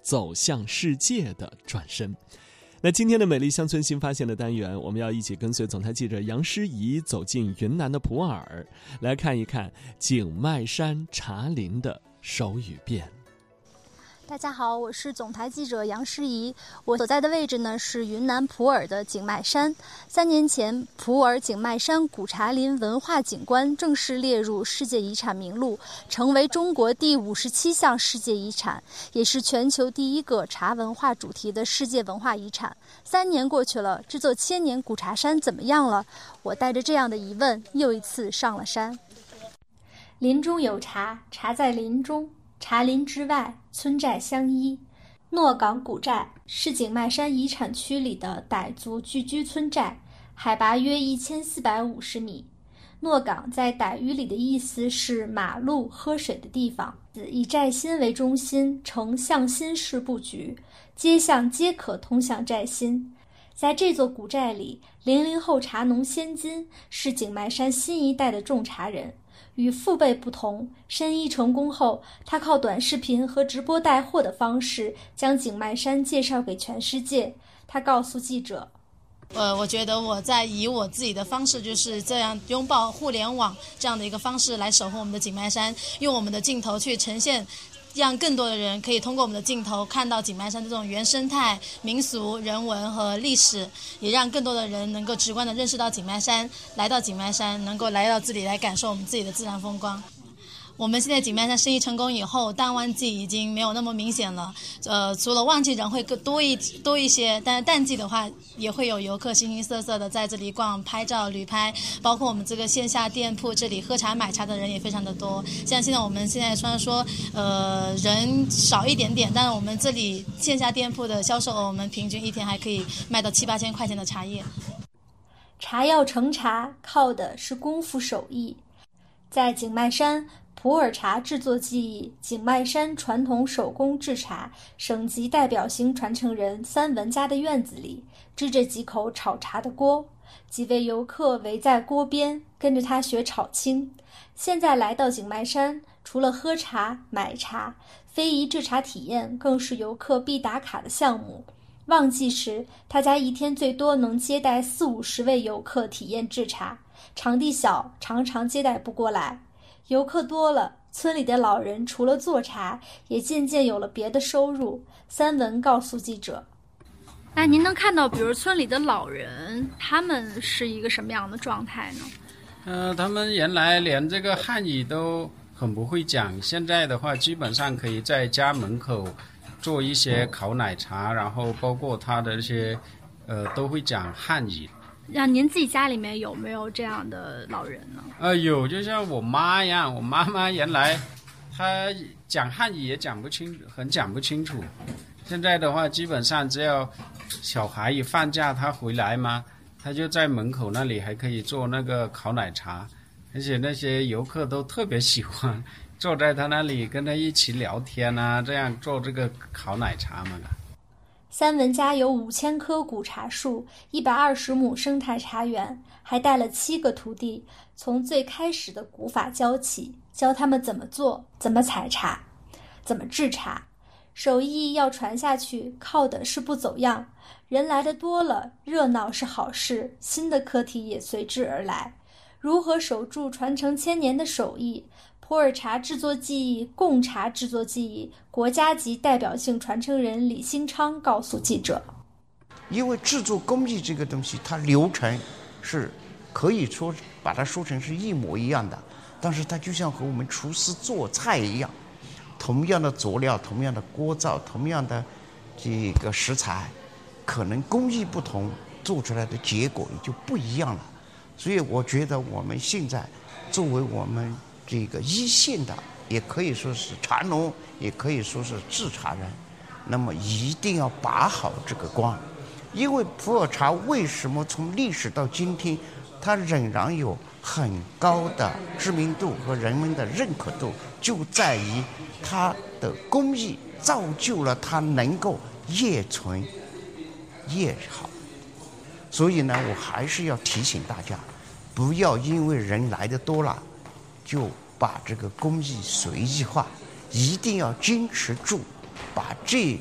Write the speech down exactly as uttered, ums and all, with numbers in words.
走向世界的转身。那今天的美丽乡村新发现的单元，我们要一起跟随总台记者杨诗怡走进云南的普洱，来看一看景迈山茶林的手语变。 大家好，我是总台记者杨诗怡。我所在的位置呢是云南普洱的景迈山。三年前，普洱景迈山古茶林文化景观正式列入世界遗产名录，成为中国第五十七项世界遗产，也是全球第一个茶文化主题的世界文化遗产。三年过去了，这座千年古茶山怎么样了？我带着这样的疑问，又一次上了山。林中有茶，茶在林中。茶林之外，村寨相依。诺岗古寨是景迈山遗产区里的傣族聚居村寨，海拔约一千四百五十米。诺岗在傣语里的意思是马路、喝水的地方。以寨心为中心，呈向心式布局，街巷皆可通向寨心。在这座古寨里，零零后茶农先金是景迈山新一代的种茶人。与父辈不同，申一成功后，他靠短视频和直播带货的方式将景迈山介绍给全世界。他告诉记者， 呃，我觉得我在以我自己的方式，就是这样拥抱互联网这样的一个方式来守护我们的景迈山，用我们的镜头去呈现，让更多的人可以通过我们的镜头看到景迈山的这种原生态、民俗、人文和历史，也让更多的人能够直观地认识到景迈山，来到景迈山，能够来到这里来感受我们自己的自然风光。我们现在景迈山生意成功以后，淡旺季已经没有那么明显了。呃，除了旺季人会更多一多一些，但是淡季的话，也会有游客形形色色的在这里逛、拍照、旅拍，包括我们这个线下店铺这里喝茶买茶的人也非常的多。像现在我们现在虽然说呃人少一点点，但是我们这里线下店铺的销售额，我们平均一天还可以卖到七八千块钱的茶叶。 茶要成茶，靠的是功夫手艺。在景迈山，普洱茶制作技艺，景迈山传统手工制茶省级代表型传承人三文家的院子里，支着几口炒茶的锅，几位游客围在锅边，跟着他学炒青。现在来到景迈山，除了喝茶、买茶，非遗制茶体验更是游客必打卡的项目。旺季时，他家一天最多能接待四五十位游客体验制茶，场地小，常常接待不过来。游客多了，村里的老人除了做茶，也渐渐有了别的收入。三文告诉记者， 那您能看到比如村里的老人，他们是一个什么样的状态呢？ 呃，他们原来连这个汉语都很不会讲，现在的话基本上可以在家门口做一些烤奶茶，然后包括他的这些呃都会讲汉语。 让您自己家里面有没有这样的老人呢？ 呃，有，就像我妈一样，我妈妈原来她讲汉语也讲不清，很讲不清楚。现在的话，基本上只要小孩一放假，他回来嘛，他就在门口那里还可以做那个烤奶茶，而且那些游客都特别喜欢坐在他那里跟他一起聊天啊，这样做这个烤奶茶嘛。 三文家有五千棵古茶树，一百二十亩生态茶园，还带了七个徒弟，从最开始的古法教起，教他们怎么做，怎么采茶，怎么制茶。手艺要传下去，靠的是不走样。人来的多了，热闹是好事，新的课题也随之而来。如何守住传承千年的手艺？普洱茶制作技艺、贡茶制作技艺，国家级代表性传承人李兴昌告诉记者：“ 因为制作工艺这个东西，它流程是可以说把它说成是一模一样的，但是它就像和我们厨师做菜一样，同样的佐料、同样的锅灶、同样的这个食材，可能工艺不同，做出来的结果也就不一样了。所以我觉得我们现在作为我们这个一线的，也可以说是茶农，也可以说是制茶人，那么一定要把好这个关。因为普洱茶为什么从历史到今天，它仍然有很高的知名度和人们的认可度，就在于它的工艺造就了它能够越存越好。所以呢，我还是要提醒大家，不要因为人来的多了，就把这个工艺随意化，一定要坚持住，把这